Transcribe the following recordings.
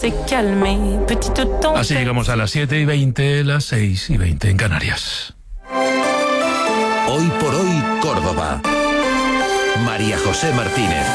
Así llegamos a las 7:20, las 6:20 en Canarias. Hoy por hoy, Córdoba. María José Martínez.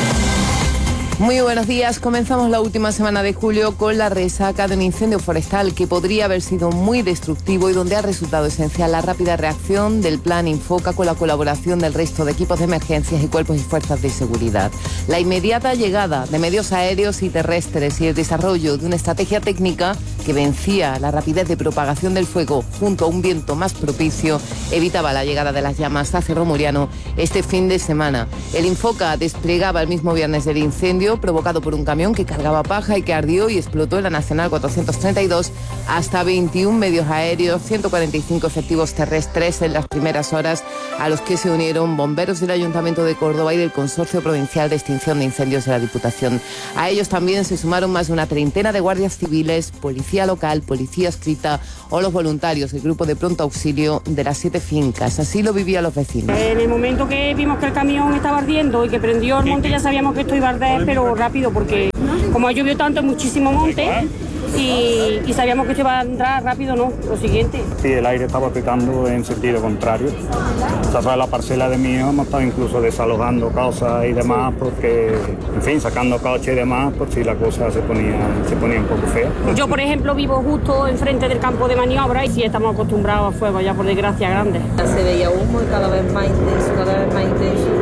Muy buenos días. Comenzamos la última semana de julio con la resaca de un incendio forestal que podría haber sido muy destructivo y donde ha resultado esencial la rápida reacción del Plan Infoca con la colaboración del resto de equipos de emergencias y cuerpos y fuerzas de seguridad. La inmediata llegada de medios aéreos y terrestres y el desarrollo de una estrategia técnica que vencía la rapidez de propagación del fuego junto a un viento más propicio evitaba la llegada de las llamas a Cerro Muriano este fin de semana. El Infoca desplegaba el mismo viernes del incendio provocado por un camión que cargaba paja y que ardió y explotó en la Nacional 432 hasta 21 medios aéreos, 145 efectivos terrestres en las primeras horas, a los que se unieron bomberos del Ayuntamiento de Córdoba y del Consorcio Provincial de Extinción de Incendios de la Diputación. A ellos también se sumaron más de una treintena de guardias civiles, policía local, policía adscrita o los voluntarios del grupo de pronto auxilio de las 7 fincas. Así lo vivían los vecinos. En el momento que vimos que el camión estaba ardiendo y que prendió el monte, ya sabíamos que esto iba a arder, pero rápido, porque como ha llovido tanto, muchísimo monte y sabíamos que esto iba a entrar rápido, ¿no? Lo siguiente. Sí, el aire estaba picando en sentido contrario. Atrás de la parcela de mi hijo hemos estado incluso desalojando cosas y demás, porque, en fin, sacando coches y demás, por si la cosa se ponía un poco fea. Yo, por ejemplo, vivo justo enfrente del campo de maniobra y sí estamos acostumbrados a fuego, ya por desgracia grande. Se veía humo y cada vez más intenso,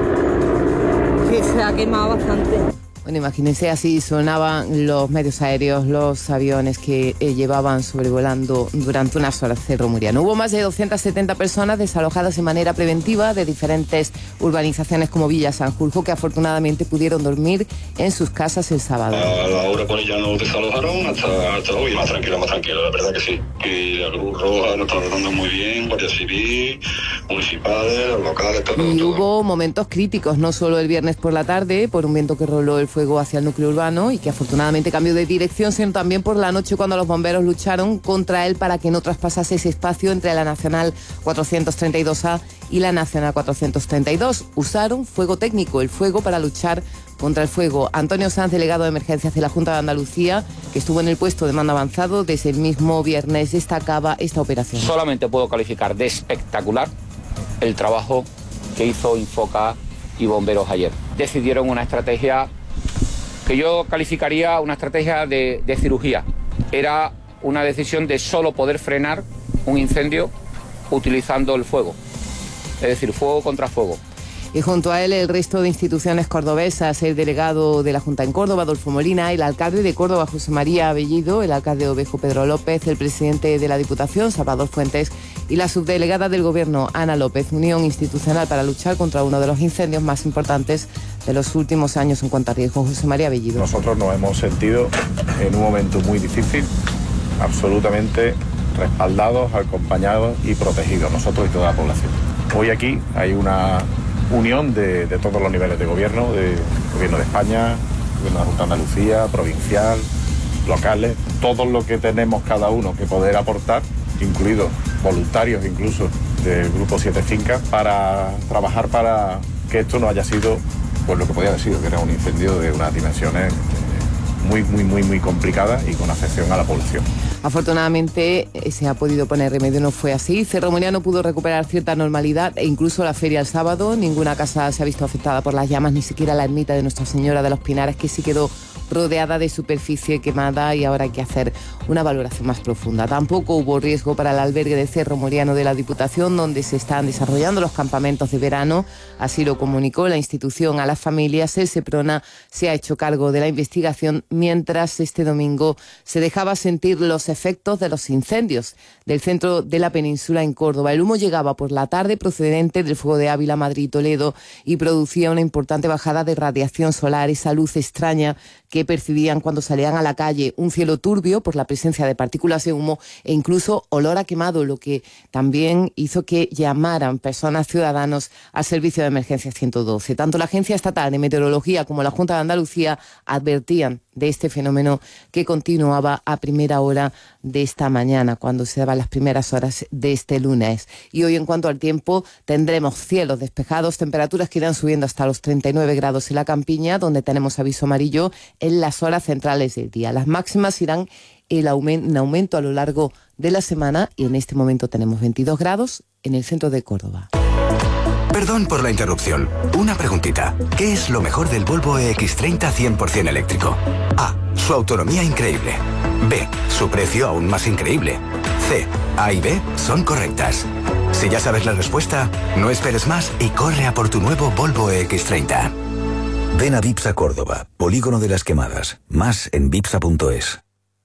que se ha quemado bastante. Bueno, imagínense, así sonaban los medios aéreos, los aviones que llevaban sobrevolando durante unas horas Cerro Muriano. Hubo más de 270 personas desalojadas de manera preventiva de diferentes urbanizaciones como Villa Sanjurjo, que afortunadamente pudieron dormir en sus casas el sábado. A la hora pues ya nos desalojaron hasta hoy, más tranquilo, la verdad que sí. Y la Cruz Roja nos está tratando muy bien, Guardia Civil, municipales, locales, todo. Y hubo momentos críticos, no solo el viernes por la tarde, por un viento que roló el fuego hacia el núcleo urbano y que afortunadamente cambió de dirección, sino también por la noche cuando los bomberos lucharon contra él para que no traspasase ese espacio entre la Nacional 432A y la Nacional 432. Usaron fuego técnico, el fuego para luchar contra el fuego. Antonio Sanz, delegado de emergencias de la Junta de Andalucía, que estuvo en el puesto de mando avanzado desde el mismo viernes, destacaba esta operación. Solamente puedo calificar de espectacular el trabajo que hizo Infoca y bomberos ayer. Decidieron una estrategia que yo calificaría una estrategia de cirugía. Era una decisión de solo poder frenar un incendio utilizando el fuego, es decir, fuego contra fuego. Y junto a él el resto de instituciones cordobesas, el delegado de la Junta en Córdoba, Adolfo Molina, el alcalde de Córdoba, José María Abellido, el alcalde de Ovejo, Pedro López, el presidente de la Diputación, Salvador Fuentes, y la subdelegada del Gobierno, Ana López, unión institucional para luchar contra uno de los incendios más importantes de los últimos años en cuanto a riesgo. José María Abellido. Nosotros nos hemos sentido en un momento muy difícil, absolutamente respaldados, acompañados y protegidos, nosotros y toda la población. Hoy aquí hay una unión de todos los niveles de gobierno, de Gobierno de España, Gobierno de la Junta de Andalucía, provincial, locales, todo lo que tenemos cada uno que poder aportar, incluidos voluntarios incluso del Grupo 7 Fincas, para trabajar para que esto no haya sido pues lo que podía haber sido, que era un incendio de unas dimensiones muy complicadas y con afección a la población. Afortunadamente se ha podido poner remedio, no fue así. Cerro Muriano pudo recuperar cierta normalidad e incluso la feria el sábado. Ninguna casa se ha visto afectada por las llamas, ni siquiera la ermita de Nuestra Señora de los Pinares, que sí quedó rodeada de superficie quemada y ahora hay que hacer una valoración más profunda. Tampoco hubo riesgo para el albergue de Cerro Muriano de la Diputación, donde se están desarrollando los campamentos de verano. Así lo comunicó la institución a las familias. El Seprona se ha hecho cargo de la investigación, mientras este domingo se dejaba sentir los efectos de los incendios del centro de la península en Córdoba. El humo llegaba por la tarde procedente del fuego de Ávila, Madrid y Toledo y producía una importante bajada de radiación solar, esa luz extraña que percibían cuando salían a la calle, un cielo turbio por la presencia de partículas de humo e incluso olor a quemado, lo que también hizo que llamaran personas, ciudadanos, al servicio de emergencia 112. Tanto la Agencia Estatal de Meteorología como la Junta de Andalucía advertían de este fenómeno que continuaba a primera hora de esta mañana, cuando se daban las primeras horas de este lunes. Y hoy, en cuanto al tiempo, tendremos cielos despejados, temperaturas que irán subiendo hasta los 39 grados en la Campiña, donde tenemos aviso amarillo, en las horas centrales del día. Las máximas irán en aumento a lo largo de la semana y en este momento tenemos 22 grados en el centro de Córdoba. Perdón por la interrupción. Una preguntita. ¿Qué es lo mejor del Volvo EX30 100% eléctrico? A. Su autonomía increíble. B. Su precio aún más increíble. C. A y B son correctas. Si ya sabes la respuesta, no esperes más y corre a por tu nuevo Volvo EX30. Ven a Vipsa Córdoba, Polígono de las Quemadas. Más en vipsa.es.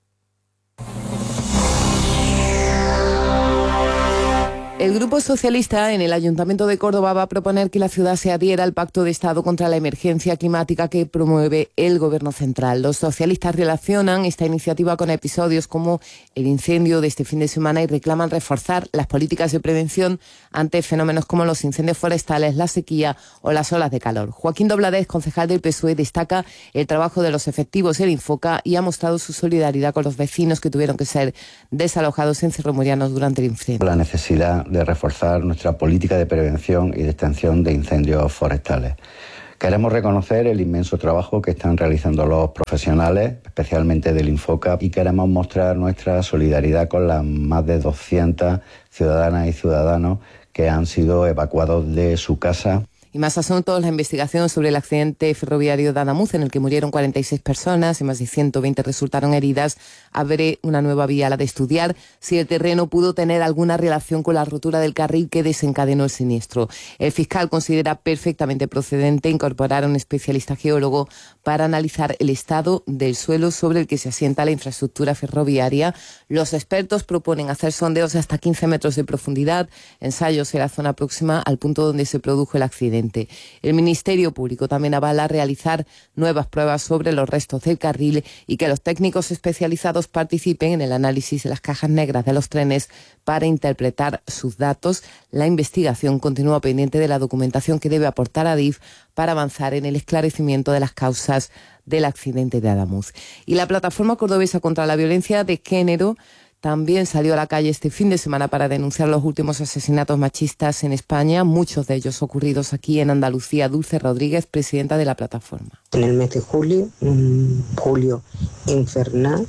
El Grupo Socialista en el Ayuntamiento de Córdoba va a proponer que la ciudad se adhiera al Pacto de Estado contra la emergencia climática que promueve el Gobierno central. Los socialistas relacionan esta iniciativa con episodios como el incendio de este fin de semana y reclaman reforzar las políticas de prevención ante fenómenos como los incendios forestales, la sequía o las olas de calor. Joaquín Dobladés, concejal del PSOE, destaca el trabajo de los efectivos del Infoca y ha mostrado su solidaridad con los vecinos que tuvieron que ser desalojados en Cerro-Morianos durante el incendio. La necesidad de reforzar nuestra política de prevención y de extinción de incendios forestales. Queremos reconocer el inmenso trabajo que están realizando los profesionales, especialmente del Infoca, y queremos mostrar nuestra solidaridad con las más de 200 ciudadanas y ciudadanos que han sido evacuados de su casa. Y más asuntos, la investigación sobre el accidente ferroviario de Adamuz, en el que murieron 46 personas y más de 120 resultaron heridas, abre una nueva vía, la de estudiar si el terreno pudo tener alguna relación con la rotura del carril que desencadenó el siniestro. El fiscal considera perfectamente procedente incorporar a un especialista geólogo para analizar el estado del suelo sobre el que se asienta la infraestructura ferroviaria. Los expertos proponen hacer sondeos de hasta 15 metros de profundidad, ensayos en la zona próxima al punto donde se produjo el accidente. El Ministerio Público también avala realizar nuevas pruebas sobre los restos del carril y que los técnicos especializados participen en el análisis de las cajas negras de los trenes para interpretar sus datos. La investigación continúa pendiente de la documentación que debe aportar Adif para avanzar en el esclarecimiento de las causas del accidente de Adamuz. Y la Plataforma Cordobesa contra la Violencia de Género también salió a la calle este fin de semana para denunciar los últimos asesinatos machistas en España, muchos de ellos ocurridos aquí en Andalucía. Dulce Rodríguez, presidenta de la plataforma. En el mes de julio, un julio infernal,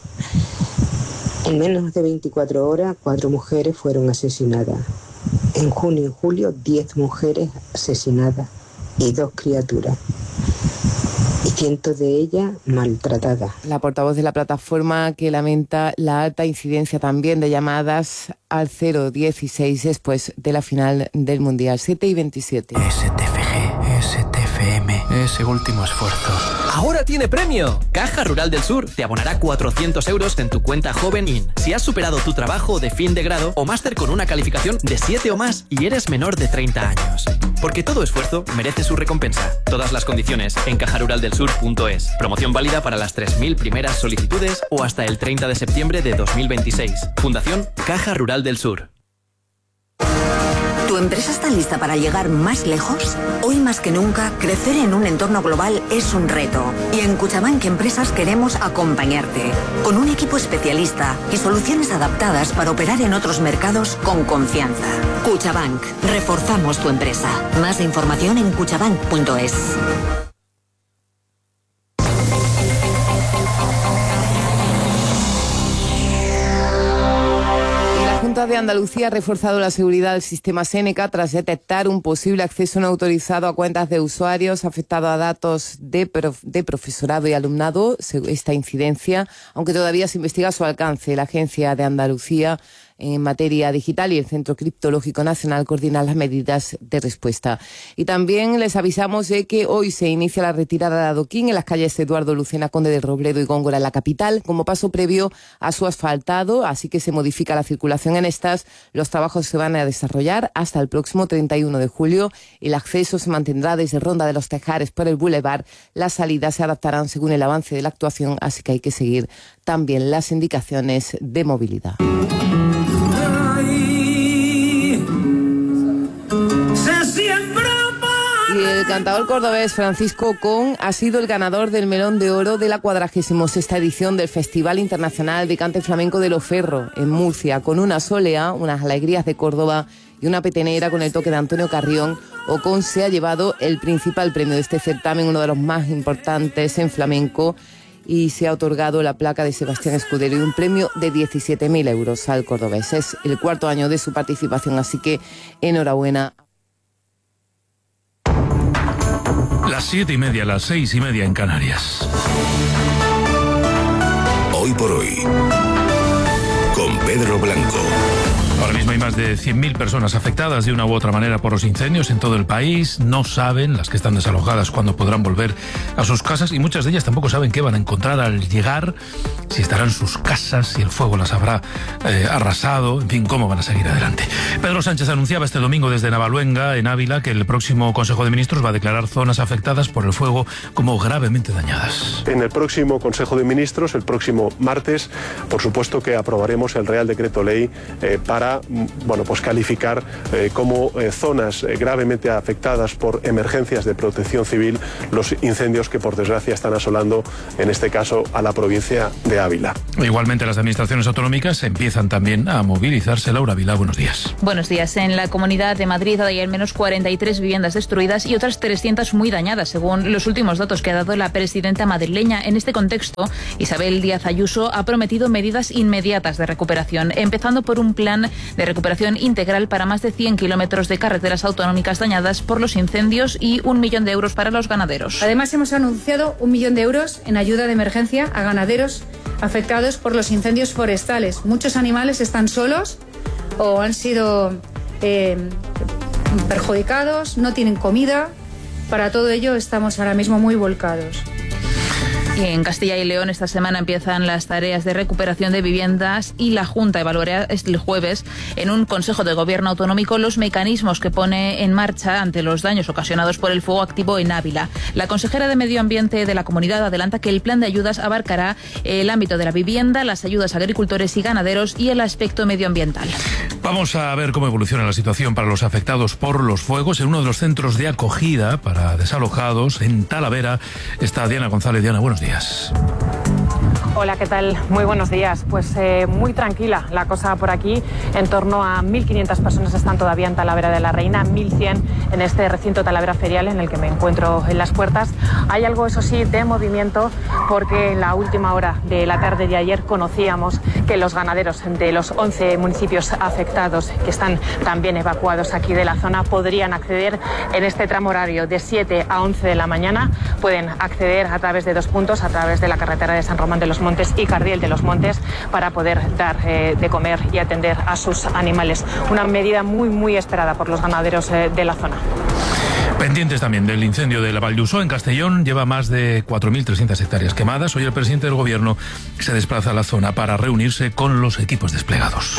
en menos de 24 horas, 4 mujeres fueron asesinadas. En junio y julio, 10 mujeres asesinadas y 2 criaturas. Y cientos de ellas maltratadas. La portavoz de la plataforma que lamenta la alta incidencia también de llamadas al 016 después de la final del Mundial. 7:27. STFG, STFM, ese último esfuerzo. ¡Ahora tiene premio! Caja Rural del Sur te abonará 400 euros en tu cuenta Joven In si has superado tu trabajo de fin de grado o máster con una calificación de 7 o más y eres menor de 30 años. Porque todo esfuerzo merece su recompensa. Todas las condiciones en cajaruraldelsur.es. Promoción válida para las 3.000 primeras solicitudes o hasta el 30 de septiembre de 2026. Fundación Caja Rural del Sur. ¿Tu empresa está lista para llegar más lejos? Hoy más que nunca, crecer en un entorno global es un reto. Y en Cuchabank Empresas queremos acompañarte. Con un equipo especialista y soluciones adaptadas para operar en otros mercados con confianza. Cuchabank. Reforzamos tu empresa. Más información en cuchabank.es. La Junta de Andalucía ha reforzado la seguridad del sistema Seneca tras detectar un posible acceso no autorizado a cuentas de usuarios afectado a datos de profesorado y alumnado. Esta incidencia, aunque todavía se investiga su alcance, la Agencia de Andalucía en materia digital y el Centro Criptológico Nacional coordinan las medidas de respuesta. Y también les avisamos de que hoy se inicia la retirada de adoquín en las calles Eduardo Lucena, Conde de Robledo y Góngora en la capital, como paso previo a su asfaltado, así que se modifica la circulación en estas. Los trabajos se van a desarrollar hasta el próximo 31 de julio. El acceso se mantendrá desde Ronda de los Tejares por el Boulevard. Las salidas se adaptarán según el avance de la actuación, así que hay que seguir también las indicaciones de movilidad. Y el cantador cordobés Francisco Ocón ha sido el ganador del Melón de Oro de la 46ª edición del Festival Internacional de Cante Flamenco de Loferro, en Murcia, con una solea, unas alegrías de Córdoba y una petenera con el toque de Antonio Carrión. Ocón se ha llevado el principal premio de este certamen, uno de los más importantes en flamenco, y se ha otorgado la placa de Sebastián Escudero y un premio de 17.000 euros al cordobés. Es el 4º año de su participación, así que enhorabuena. Las 7:30, las 6:30 en Canarias. Hoy por hoy, con Pedro Blanco. Ahora mismo hay más de 100.000 personas afectadas de una u otra manera por los incendios en todo el país. No saben, las que están desalojadas, cuándo podrán volver a sus casas, y muchas de ellas tampoco saben qué van a encontrar al llegar, si estarán sus casas, si el fuego las habrá arrasado, en fin, cómo van a seguir adelante. Pedro Sánchez anunciaba este domingo desde Navaluenga, en Ávila, que el próximo Consejo de Ministros va a declarar zonas afectadas por el fuego como gravemente dañadas. En el próximo Consejo de Ministros, el próximo martes, por supuesto que aprobaremos el Real Decreto Ley para calificar como zonas gravemente afectadas por emergencias de protección civil los incendios que por desgracia están asolando, en este caso, a la provincia de Ávila. Igualmente las administraciones autonómicas empiezan también a movilizarse. Laura Vila, buenos días. Buenos días. En la Comunidad de Madrid hay al menos 43 viviendas destruidas y otras 300 muy dañadas, según los últimos datos que ha dado la presidenta madrileña. En este contexto, Isabel Díaz Ayuso ha prometido medidas inmediatas de recuperación, empezando por un plan de recuperación integral para más de 100 kilómetros de carreteras autonómicas dañadas por los incendios y 1 millón de euros para los ganaderos. Además, hemos anunciado 1 millón de euros en ayuda de emergencia a ganaderos afectados por los incendios forestales. Muchos animales están solos o han sido perjudicados, no tienen comida. Para todo ello estamos ahora mismo muy volcados. Y en Castilla y León esta semana empiezan las tareas de recuperación de viviendas y la Junta evaluará el jueves en un Consejo de Gobierno autonómico los mecanismos que pone en marcha ante los daños ocasionados por el fuego activo en Ávila. La consejera de Medio Ambiente de la comunidad adelanta que el plan de ayudas abarcará el ámbito de la vivienda, las ayudas a agricultores y ganaderos y el aspecto medioambiental. Vamos a ver cómo evoluciona la situación para los afectados por los fuegos. En uno de los centros de acogida para desalojados, en Talavera, está Diana González. Diana, buenos días. Hola, ¿qué tal? Muy buenos días. Pues muy tranquila la cosa por aquí. En torno a 1.500 personas están todavía en Talavera de la Reina, 1.100 en este recinto Talavera Ferial en el que me encuentro en las puertas. Hay algo, eso sí, de movimiento, porque en la última hora de la tarde de ayer conocíamos que los ganaderos de los 11 municipios afectados, que están también evacuados aquí de la zona, podrían acceder en este tramo horario de 7 a 11 de la mañana. Pueden acceder a través de 2 puntos, a través de la carretera de San Román de los Montes y Cardiel de los Montes, para poder dar de comer y atender a sus animales. Una medida muy esperada por los ganaderos de la zona. Pendientes también del incendio de la Vall d'Uixó en Castellón. Lleva más de 4.300 hectáreas quemadas. Hoy el presidente del Gobierno se desplaza a la zona para reunirse con los equipos desplegados.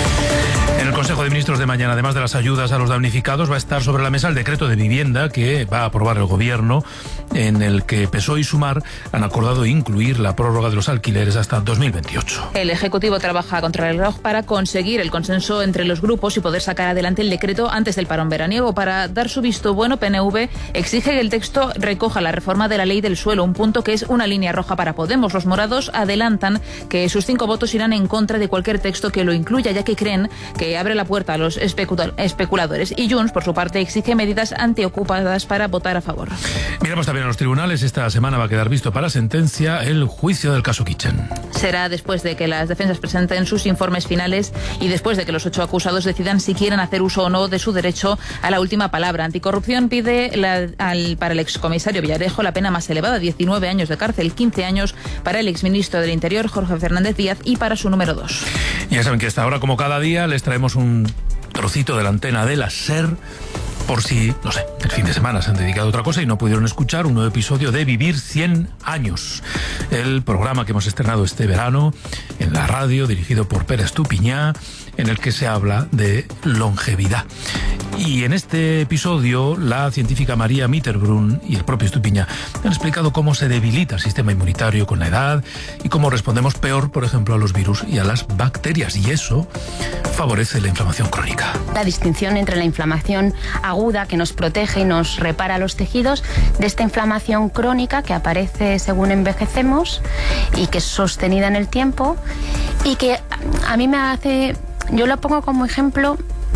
En el Consejo de Ministros de mañana, además de las ayudas a los damnificados, va a estar sobre la mesa el decreto de vivienda que va a aprobar el Gobierno, en el que PSOE y Sumar han acordado incluir la prórroga de los alquileres hasta 2028. El Ejecutivo trabaja contra el reloj para conseguir el consenso entre los grupos y poder sacar adelante el decreto antes del parón veraniego. Para dar su visto bueno, PNV exige que el texto recoja la reforma de la ley del suelo, un punto que es una línea roja para Podemos. Los morados adelantan que sus 5 votos irán en contra de cualquier texto que lo incluya, ya que creen que abre la puerta a los especuladores. Y Junts, por su parte, exige medidas antiocupadas para votar a favor. Miramos también a los tribunales. Esta semana va a quedar visto para sentencia el juicio del caso Kitchen. Será después de que las defensas presenten sus informes finales y después de que los 8 acusados decidan si quieren hacer uso o no de su derecho a la última palabra. Anticorrupción pide para el excomisario Villarejo la pena más elevada, 19 años de cárcel, 15 años para el exministro del Interior, Jorge Fernández Díaz, y para su número 2. Ya saben que hasta ahora, como cada día, les traemos un trocito de la antena de la SER, por si, no sé, el fin de semana se han dedicado a otra cosa y no pudieron escuchar un nuevo episodio de Vivir 100 años, el programa que hemos estrenado este verano en la radio, dirigido por Pere Estupiñá, en el que se habla de longevidad. Y en este episodio, la científica María Mitterbrunn y el propio Estupiñá han explicado cómo se debilita el sistema inmunitario con la edad y cómo respondemos peor, por ejemplo, a los virus y a las bacterias. Y eso favorece la inflamación crónica. La distinción entre la inflamación aguda, que nos protege y nos repara los tejidos, de esta inflamación crónica que aparece según envejecemos y que es sostenida en el tiempo y que a mí me hace... Yo lo pongo como ejemplo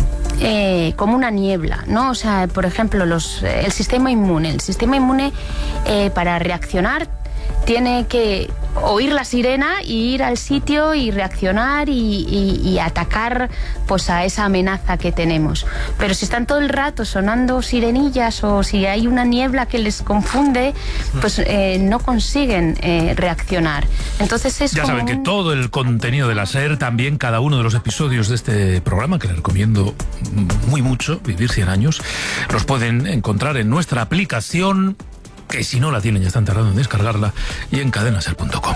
como una niebla, ¿no? O sea, por ejemplo, el sistema inmune. El sistema inmune, para reaccionar, tiene que oír la sirena y ir al sitio y reaccionar y atacar pues a esa amenaza que tenemos. Pero si están todo el rato sonando sirenillas o si hay una niebla que les confunde, pues no consiguen reaccionar. Entonces es ya saben que todo el contenido de la SER, también cada uno de los episodios de este programa, que les recomiendo muy mucho, Vivir 100 años, los pueden encontrar en nuestra aplicación, que si no la tienen ya están tardando en descargarla, y en cadenaser.com.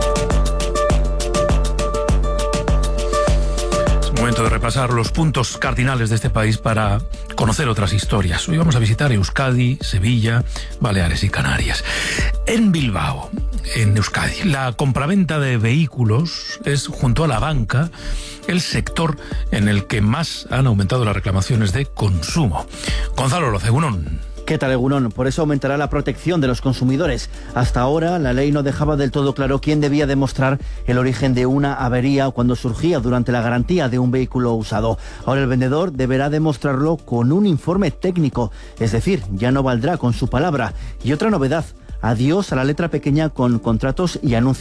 Es momento de repasar los puntos cardinales de este país para conocer otras historias. Hoy vamos a visitar Euskadi, Sevilla, Baleares y Canarias. En Bilbao, en Euskadi, la compraventa de vehículos es, junto a la banca, el sector en el que más han aumentado las reclamaciones de consumo. Gonzalo Loza, egunon. ¿Qué tal, egunon? Por eso aumentará la protección de los consumidores. Hasta ahora, la ley no dejaba del todo claro quién debía demostrar el origen de una avería cuando surgía durante la garantía de un vehículo usado. Ahora el vendedor deberá demostrarlo con un informe técnico, es decir, ya no valdrá con su palabra. Y otra novedad, adiós a la letra pequeña con contratos y anuncios.